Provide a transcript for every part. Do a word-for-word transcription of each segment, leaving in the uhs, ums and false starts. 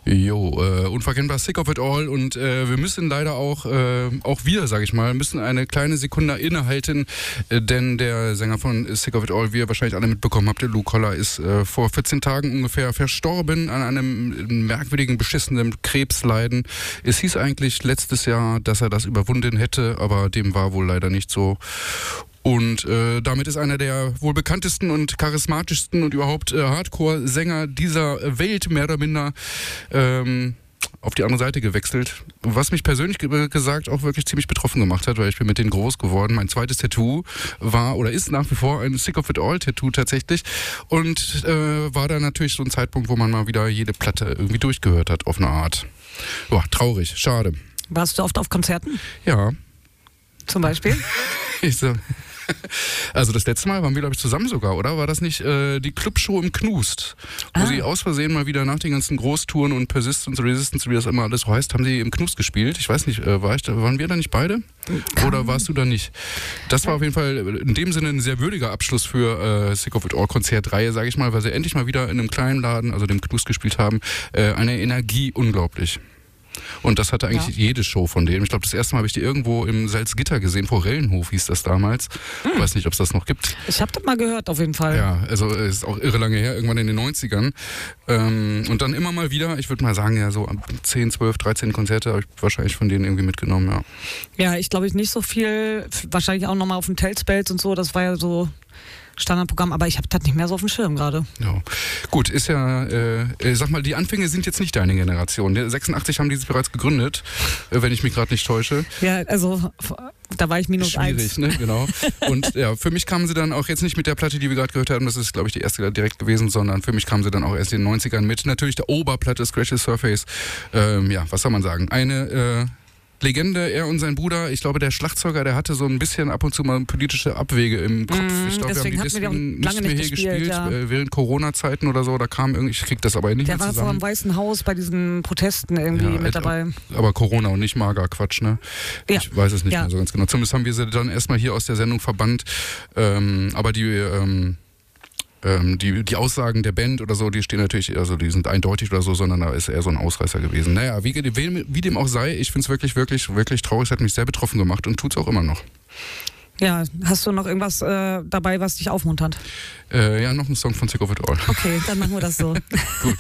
Jo, äh, unverkennbar Sick of It All und äh, wir müssen leider auch, äh, auch wir, sage ich mal, müssen eine kleine Sekunde innehalten, äh, denn der Sänger von Sick of It All, wie ihr wahrscheinlich alle mitbekommen habt, der Lou Koller, ist äh, vor vierzehn Tagen ungefähr verstorben an einem merkwürdigen, beschissenen Krebsleiden. Es hieß eigentlich letztes Jahr, dass er das überwunden hätte, aber dem war wohl leider nicht so. Und äh, damit ist einer der wohl bekanntesten und charismatischsten und überhaupt äh, Hardcore-Sänger dieser Welt mehr oder minder ähm, auf die andere Seite gewechselt. Was mich persönlich ge- gesagt auch wirklich ziemlich betroffen gemacht hat, weil ich bin mit denen groß geworden. Mein zweites Tattoo war oder ist nach wie vor ein Sick of It All Tattoo tatsächlich. Und äh, war da natürlich so ein Zeitpunkt, wo man mal wieder jede Platte irgendwie durchgehört hat auf eine Art. Boah, traurig, schade. Warst du oft auf Konzerten? Ja. Zum Beispiel? Ich so... Also das letzte Mal waren wir, glaube ich, zusammen sogar, oder? War das nicht äh, die Clubshow im Knust? Wo ah. sie aus Versehen mal wieder nach den ganzen Großtouren und Persistence, Resistance, wie das immer alles so heißt, haben sie im Knust gespielt. Ich weiß nicht, äh, war ich da, waren wir da nicht beide? Kann. Oder warst du da nicht? Das war auf jeden Fall in dem Sinne ein sehr würdiger Abschluss für äh, Sick of It All Konzertreihe, sage ich mal, weil sie endlich mal wieder in einem kleinen Laden, also dem Knust gespielt haben. Äh, eine Energie unglaublich. Und das hatte eigentlich ja. jede Show von denen. Ich glaube, das erste Mal habe ich die irgendwo im Salzgitter gesehen, Forellenhof hieß das damals. Ich hm. weiß nicht, ob es das noch gibt. Ich habe das mal gehört, auf jeden Fall. Ja, also ist auch irre lange her, irgendwann in den neunzigern. Ähm, und dann immer mal wieder, ich würde mal sagen, ja so zehn, zwölf, dreizehn Konzerte habe ich wahrscheinlich von denen irgendwie mitgenommen, ja. Ja, ich glaube, ich nicht so viel, wahrscheinlich auch nochmal auf dem Telspels und so, das war ja so... Standardprogramm, aber ich habe das nicht mehr so auf dem Schirm gerade. Ja. Gut, ist ja, äh, sag mal, die Anfänge sind jetzt nicht deine Generation. sechsundachtzig haben die sich bereits gegründet, äh, wenn ich mich gerade nicht täusche. Ja, also da war ich minus Schwierig, eins. ne? Genau. Und ja, für mich kamen sie dann auch jetzt nicht mit der Platte, die wir gerade gehört haben, das ist, glaube ich, die erste direkt gewesen, sondern für mich kamen sie dann auch erst in den neunzigern mit. Natürlich der Oberplatte, Scratch the Surface. Ähm, ja, was soll man sagen? Eine, äh, Legende, er und sein Bruder, ich glaube, der Schlagzeuger, der hatte so ein bisschen ab und zu mal politische Abwege im Kopf. Mm, ich glaube, wir haben die deswegen nicht mehr hier gespielt, gespielt, ja. äh, während Corona-Zeiten oder so, da kam irgendwie, ich krieg das aber nicht der mehr zusammen. Der war vor dem Weißen Haus bei diesen Protesten irgendwie ja, mit äh, dabei. Aber Corona und nicht mager Quatsch, ne? Ja. Ich weiß es nicht ja. mehr so ganz genau. Zumindest haben wir sie dann erstmal hier aus der Sendung verbannt, ähm, aber die... Ähm, Ähm, die, die Aussagen der Band oder so, die stehen natürlich, also die sind eindeutig oder so, sondern da ist eher so ein Ausreißer gewesen. Naja, wie, wie, wie dem auch sei, ich finde es wirklich, wirklich, wirklich traurig. Es hat mich sehr betroffen gemacht und tut es auch immer noch. Ja, hast du noch irgendwas äh, dabei, was dich aufmuntert? Äh, ja, noch ein Song von Sick of It All. Okay, dann machen wir das so. Gut.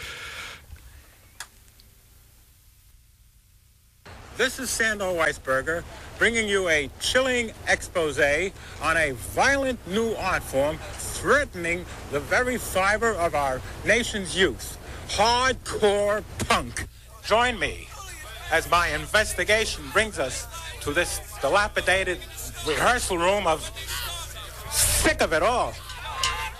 This is Sandor Weisberger bringing you a chilling expose on a violent new art form threatening the very fiber of our nation's youth. Hardcore punk. Join me as my investigation brings us to this dilapidated rehearsal room of Sick of It All.